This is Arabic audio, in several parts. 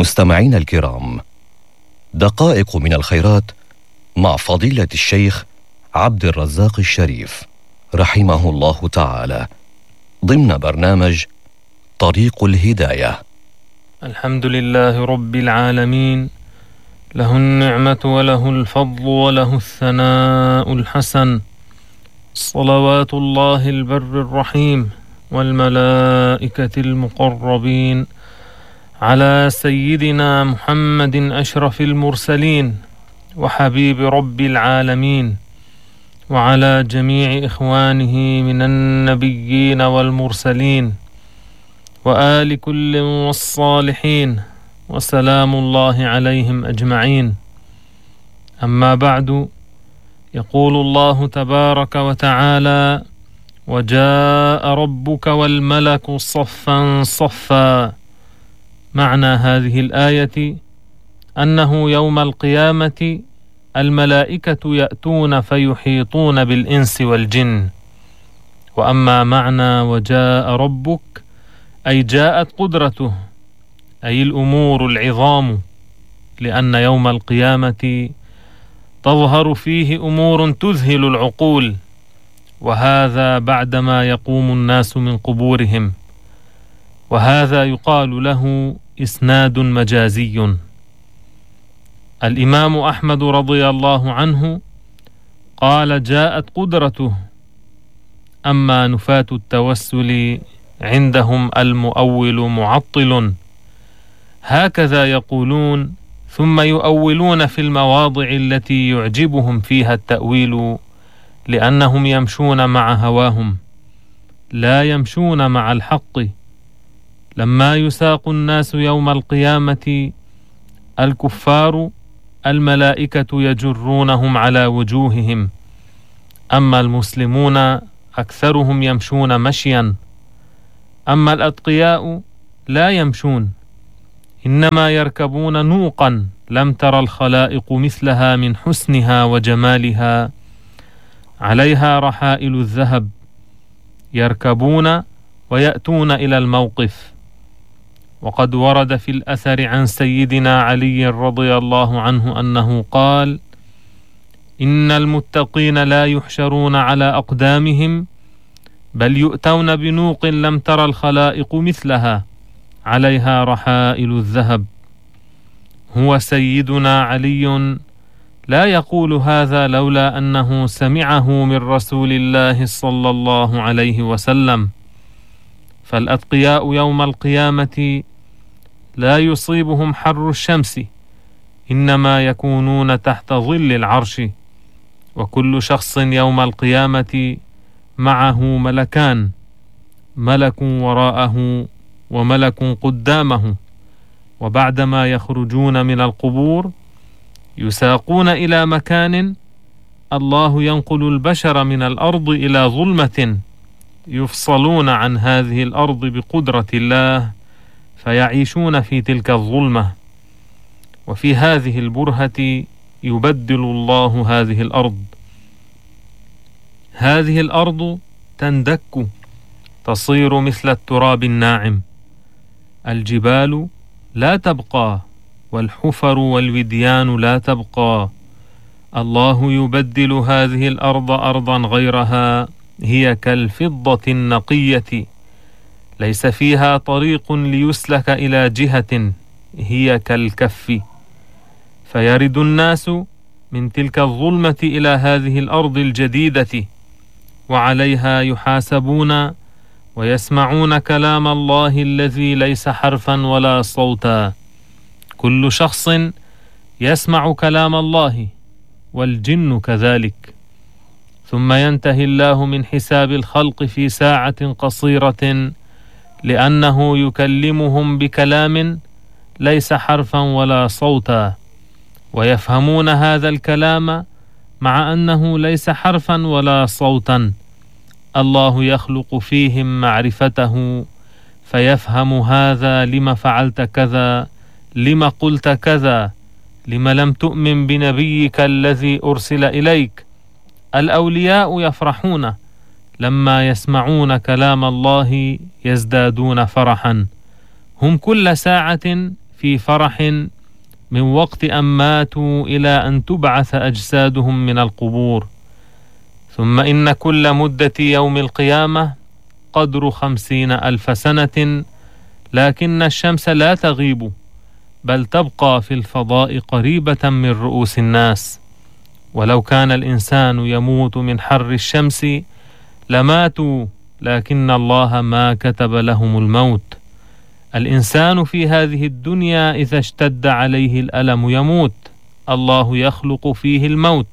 مستمعين الكرام، دقائق من الخيرات مع فضيلة الشيخ عبد الرزاق الشريف رحمه الله تعالى ضمن برنامج طريق الهداية. الحمد لله رب العالمين، له النعمة وله الفضل وله الثناء الحسن، صلوات الله البر الرحيم والملائكة المقربين على سيدنا محمد أشرف المرسلين وحبيب رب العالمين، وعلى جميع إخوانه من النبيين والمرسلين وآل كل والصالحين، وسلام الله عليهم أجمعين. أما بعد، يقول الله تبارك وتعالى: وجاء ربك والملك صفا صفا. معنى هذه الآية أنه يوم القيامة الملائكة يأتون فيحيطون بالإنس والجن. وأما معنى وجاء ربك أي جاءت قدرته، أي الأمور العظام، لأن يوم القيامة تظهر فيه أمور تذهل العقول، وهذا بعدما يقوم الناس من قبورهم، وهذا يقال له إسناد مجازي. الإمام أحمد رضي الله عنه قال: جاءت قدرته. أما نفاة التوسل عندهم المؤول معطل، هكذا يقولون، ثم يؤولون في المواضع التي يعجبهم فيها التأويل، لأنهم يمشون مع هواهم لا يمشون مع الحق. لما يساق الناس يوم القيامة الكفار، الملائكة يجرونهم على وجوههم، أما المسلمون أكثرهم يمشون مشيا، أما الأتقياء لا يمشون، إنما يركبون نوقا لم تر الخلائق مثلها من حسنها وجمالها، عليها رحائل الذهب، يركبون ويأتون إلى الموقف. وقد ورد في الأثر عن سيدنا علي رضي الله عنه أنه قال: إن المتقين لا يحشرون على أقدامهم، بل يؤتون بنوق لم تر الخلائق مثلها، عليها رحائل الذهب. هو سيدنا علي لا يقول هذا لولا أنه سمعه من رسول الله صلى الله عليه وسلم. فالأتقياء يوم القيامة لا يصيبهم حر الشمس، إنما يكونون تحت ظل العرش، وكل شخص يوم القيامة معه ملكان، ملك وراءه وملك قدامه، وبعدما يخرجون من القبور يساقون إلى مكان الله ينقل البشر من الأرض إلى ظلمة، يفصلون عن هذه الأرض بقدرة الله، فيعيشون في تلك الظلمة. وفي هذه البرهة يبدل الله هذه الأرض. هذه الأرض تندك، تصير مثل التراب الناعم، الجبال لا تبقى، والحفر والوديان لا تبقى. الله يبدل هذه الأرض أرضا غيرها، هي كالفضة النقية، ليس فيها طريق ليسلك إلى جهة، هي كالكف. فيرد الناس من تلك الظلمة إلى هذه الأرض الجديدة، وعليها يحاسبون ويسمعون كلام الله الذي ليس حرفا ولا صوتا. كل شخص يسمع كلام الله، والجن كذلك. ثم ينتهي الله من حساب الخلق في ساعة قصيرة، لأنه يكلمهم بكلام ليس حرفا ولا صوتا، ويفهمون هذا الكلام مع أنه ليس حرفا ولا صوتا. الله يخلق فيهم معرفته، فيفهم هذا: لما فعلت كذا، لما قلت كذا، لما لم تؤمن بنبيك الذي أرسل إليك. الأولياء يفرحون لما يسمعون كلام الله، يزدادون فرحا. هم كل ساعة في فرح من وقت أن ماتوا إلى أن تبعث أجسادهم من القبور. ثم إن كل مدة يوم القيامة قدر 50,000 سنة، لكن الشمس لا تغيب بل تبقى في الفضاء قريبة من رؤوس الناس. ولو كان الإنسان يموت من حر الشمس لماتوا، لكن الله ما كتب لهم الموت. الإنسان في هذه الدنيا إذا اشتد عليه الألم يموت، الله يخلق فيه الموت.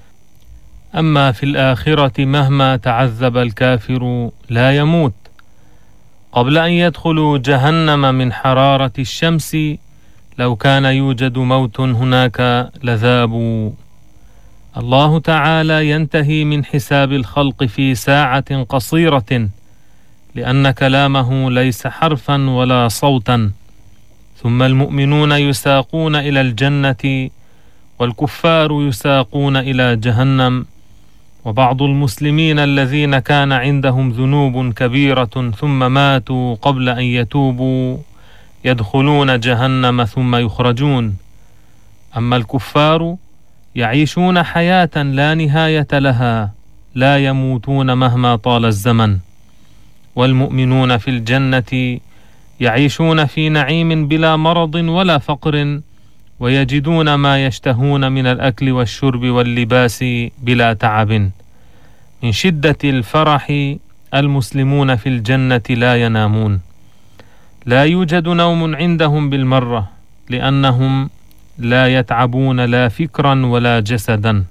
أما في الآخرة مهما تعذب الكافر لا يموت. قبل أن يدخلوا جهنم من حرارة الشمس لو كان يوجد موت هناك لذابوا. الله تعالى ينتهي من حساب الخلق في ساعة قصيرة، لأن كلامه ليس حرفا ولا صوتا. ثم المؤمنون يساقون إلى الجنة والكفار يساقون إلى جهنم. وبعض المسلمين الذين كان عندهم ذنوب كبيرة ثم ماتوا قبل أن يتوبوا يدخلون جهنم ثم يخرجون. أما الكفار يعيشون حياة لا نهاية لها، لا يموتون مهما طال الزمن. والمؤمنون في الجنة يعيشون في نعيم بلا مرض ولا فقر، ويجدون ما يشتهون من الأكل والشرب واللباس بلا تعب. من شدة الفرح المسلمون في الجنة لا ينامون، لا يوجد نوم عندهم بالمرة، لأنهم لا يتعبون لا فكرا ولا جسدا.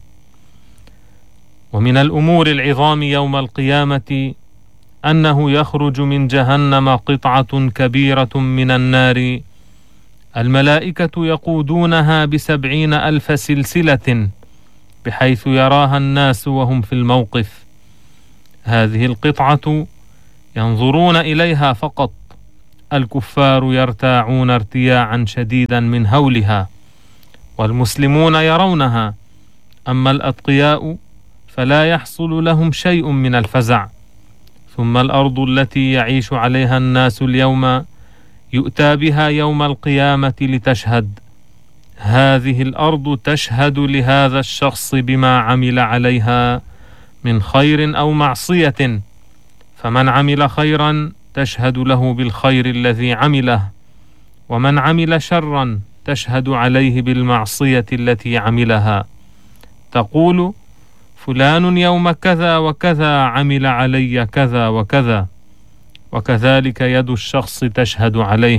ومن الأمور العظام يوم القيامة أنه يخرج من جهنم قطعة كبيرة من النار، الملائكة يقودونها ب70,000 سلسلة بحيث يراها الناس وهم في الموقف. هذه القطعة ينظرون إليها فقط، الكفار يرتاعون ارتياعا شديدا من هولها، والمسلمون يرونها. أما الأتقياء فلا يحصل لهم شيء من الفزع. ثم الأرض التي يعيش عليها الناس اليوم يؤتى بها يوم القيامة لتشهد. هذه الأرض تشهد لهذا الشخص بما عمل عليها من خير أو معصية، فمن عمل خيرا تشهد له بالخير الذي عمله، ومن عمل شرا تشهد عليه بالمعصية التي عملها. تقول فلان يوم كذا وكذا عمل علي كذا وكذا، وكذلك يد الشخص تشهد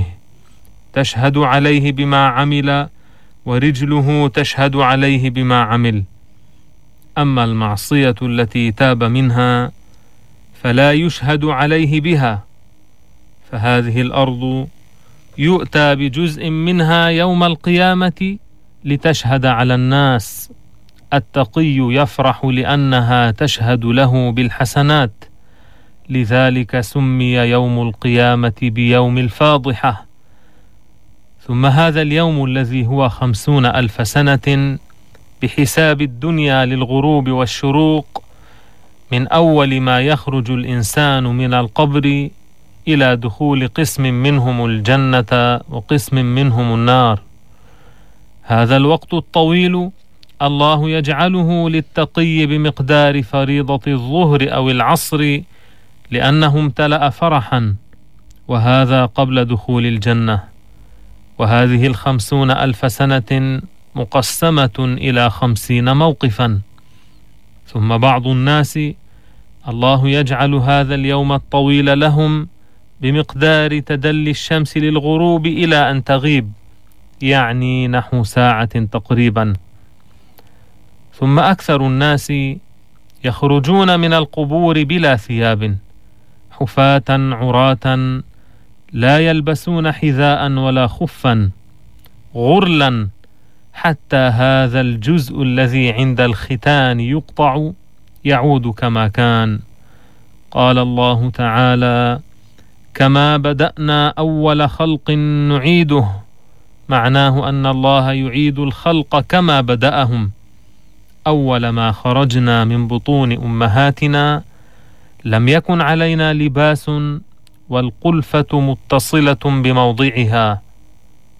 عليه بما عمل، ورجله تشهد عليه بما عمل. أما المعصية التي تاب منها فلا يشهد عليه بها. فهذه الأرض يؤتى بجزء منها يوم القيامة لتشهد على الناس. التقي يفرح لأنها تشهد له بالحسنات، لذلك سمي يوم القيامة بيوم الفاضحة. ثم هذا اليوم الذي هو 50,000 سنة بحساب الدنيا للغروب والشروق، من أول ما يخرج الإنسان من القبر إلى دخول قسم منهم الجنة وقسم منهم النار. هذا الوقت الطويل الله يجعله للتقي بمقدار فريضة الظهر أو العصر، لأنه امتلأ فرحا، وهذا قبل دخول الجنة. وهذه 50,000 سنة مقسمة إلى 50 موقفا. ثم بعض الناس الله يجعل هذا اليوم الطويل لهم بمقدار تدلي الشمس للغروب إلى أن تغيب، يعني نحو ساعة تقريبا. ثم أكثر الناس يخرجون من القبور بلا ثياب، حفاة عراة، لا يلبسون حذاء ولا خفا، غرلا، حتى هذا الجزء الذي عند الختان يقطع يعود كما كان. قال الله تعالى: كما بدأنا أول خلق نعيده، معناه أن الله يعيد الخلق كما بدأهم. أول ما خرجنا من بطون أمهاتنا لم يكن علينا لباس، والقلفة متصلة بموضعها.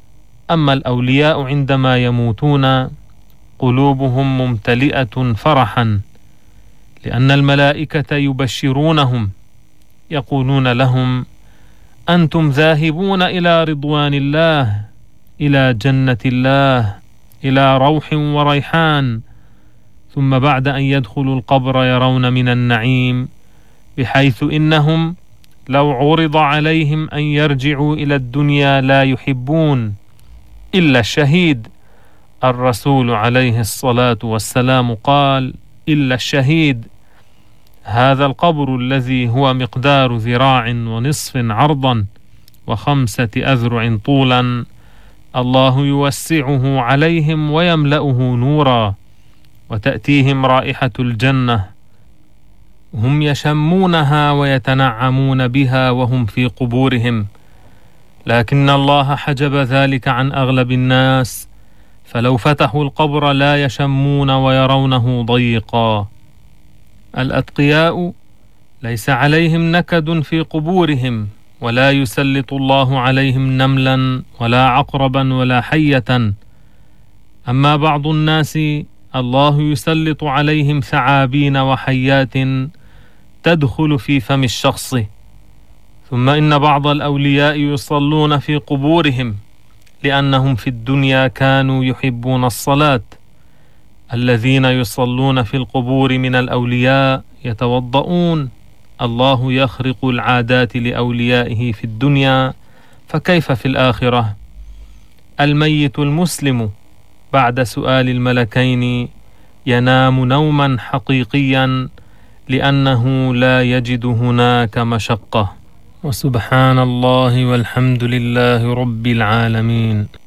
أما الأولياء عندما يموتون قلوبهم ممتلئة فرحا، لأن الملائكة يبشرونهم يقولون لهم: أنتم ذاهبون إلى رضوان الله، إلى جنة الله، إلى روح وريحان. ثم بعد أن يدخلوا القبر يرون من النعيم، بحيث إنهم لو عرض عليهم أن يرجعوا إلى الدنيا لا يحبون إلا الشهيد. الرسول عليه الصلاة والسلام قال: إلا الشهيد. هذا القبر الذي هو مقدار ذراع ونصف عرضا و5 أذرع طولا، الله يوسعه عليهم ويملأه نورا، وتأتيهم رائحة الجنة، هم يشمونها ويتنعمون بها وهم في قبورهم. لكن الله حجب ذلك عن أغلب الناس، فلو فتحوا القبر لا يشمون ويرونه ضيقا. الأتقياء ليس عليهم نكد في قبورهم، ولا يسلط الله عليهم نملا ولا عقربا ولا حية. أما بعض الناس الله يسلط عليهم ثعابين وحيات تدخل في فم الشخص. ثم إن بعض الأولياء يصلون في قبورهم لأنهم في الدنيا كانوا يحبون الصلاة. الذين يصلون في القبور من الأولياء يتوضؤون. الله يخرق العادات لأوليائه في الدنيا، فكيف في الآخرة؟ الميت المسلم بعد سؤال الملكين ينام نوما حقيقيا، لأنه لا يجد هناك مشقة. وسبحان الله والحمد لله رب العالمين.